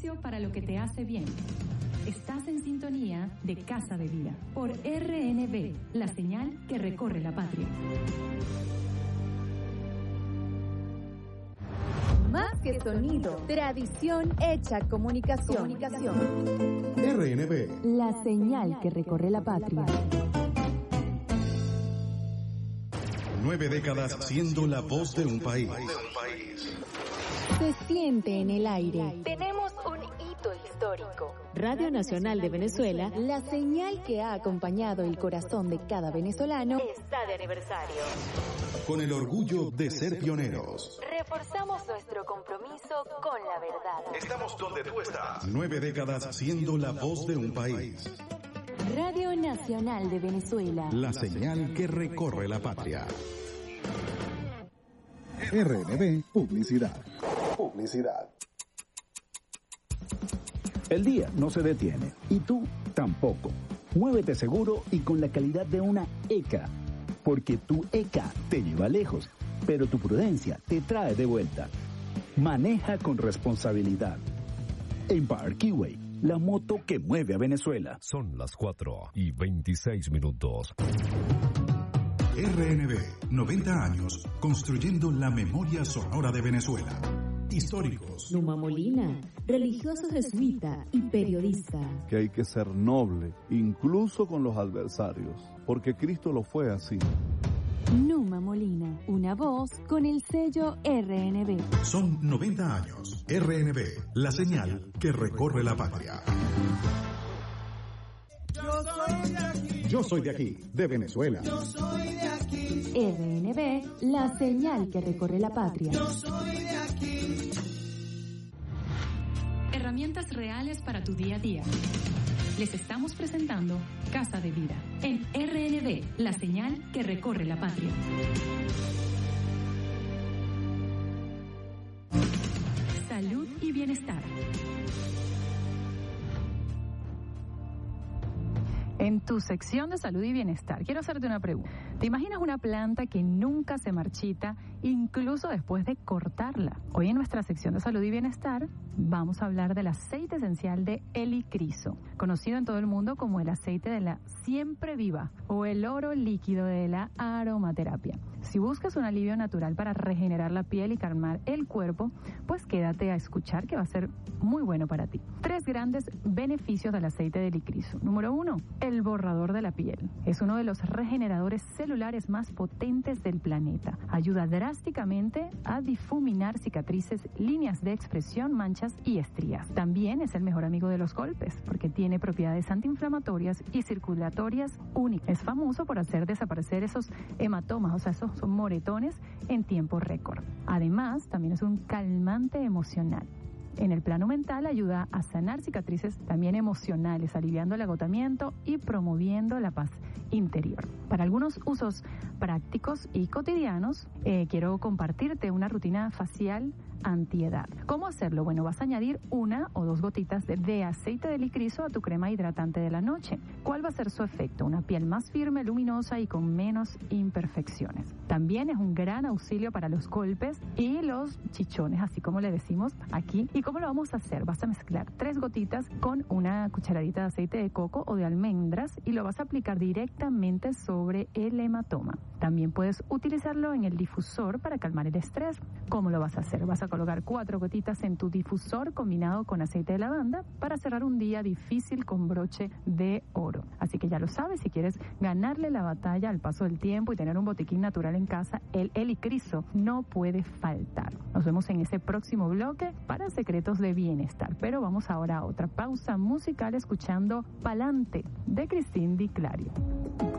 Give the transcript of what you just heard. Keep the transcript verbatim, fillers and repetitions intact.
espacio para lo que te hace bien. Estás en sintonía de Casa de Vida por R N B, la señal que recorre la patria. Más que sonido, tradición hecha comunicación. comunicación. R N B, la señal que recorre la patria. Nueve décadas siendo la voz de un país. Se siente en el aire. Tenemos un hito histórico. Radio Nacional de Venezuela, la señal que ha acompañado el corazón de cada venezolano, está de aniversario. Con el orgullo de ser pioneros. Reforzamos nuestro compromiso con la verdad. Estamos donde tú estás. Nueve décadas siendo la voz de un país. Radio Nacional de Venezuela, la señal que recorre la patria. R N B Publicidad. Publicidad. El día no se detiene y tú tampoco. Muévete seguro y con la calidad de una E C A, porque tu E C A te lleva lejos, pero tu prudencia te trae de vuelta. Maneja con responsabilidad. Empire Keyway, la moto que mueve a Venezuela. Son las cuatro y veintiséis minutos. R N B, noventa años construyendo la memoria sonora de Venezuela. Históricos. Numa Molina, religioso jesuita y periodista. Que hay que ser noble, incluso con los adversarios, porque Cristo lo fue así. Numa Molina, una voz con el sello R N B. Son noventa años. R N B, la señal que recorre la patria. Yo soy de aquí. Yo soy de aquí, de Venezuela. Yo soy de aquí. R N B, la señal que recorre la patria. Yo soy de aquí. Herramientas reales para tu día a día. Les estamos presentando Casa de Vida en R N B, la señal que recorre la patria. Salud y bienestar. En tu sección de salud y bienestar, quiero hacerte una pregunta. ¿Te imaginas una planta que nunca se marchita, incluso después de cortarla? Hoy en nuestra sección de salud y bienestar vamos a hablar del aceite esencial de Helichrysum, conocido en todo el mundo como el aceite de la siempre viva o el oro líquido de la aromaterapia. Si buscas un alivio natural para regenerar la piel y calmar el cuerpo, pues quédate a escuchar que va a ser muy bueno para ti. Tres grandes beneficios del aceite de Helichrysum. Número uno, el borrador de la piel. Es uno de los regeneradores celulares más potentes del planeta. Ayuda drásticamente a difuminar cicatrices, líneas de expresión, manchas y estrías. También es el mejor amigo de los golpes porque tiene propiedades antiinflamatorias y circulatorias únicas. Es famoso por hacer desaparecer esos hematomas, o sea, esos son moretones en tiempo récord. Además, también es un calmante emocional. En el plano mental ayuda a sanar cicatrices también emocionales, aliviando el agotamiento y promoviendo la paz interior. Para algunos usos prácticos y cotidianos, eh, quiero compartirte una rutina facial antiedad. ¿Cómo hacerlo? Bueno, vas a añadir una o dos gotitas de, de aceite de Helichrysum a tu crema hidratante de la noche. ¿Cuál va a ser su efecto? Una piel más firme, luminosa y con menos imperfecciones. También es un gran auxilio para los golpes y los chichones, así como le decimos aquí. ¿Y cómo lo vamos a hacer? Vas a mezclar tres gotitas con una cucharadita de aceite de coco o de almendras y lo vas a aplicar directamente sobre el hematoma. También puedes utilizarlo en el difusor para calmar el estrés. ¿Cómo lo vas a hacer? Vas a colocar cuatro gotitas en tu difusor combinado con aceite de lavanda para cerrar un día difícil con broche de oro. Así que ya lo sabes, si quieres ganarle la batalla al paso del tiempo y tener un botiquín natural en casa, el Helichrysum no puede faltar. Nos vemos en ese próximo bloque para secretos de bienestar. Pero vamos ahora a otra pausa musical escuchando Palante de Cristín Di Clario.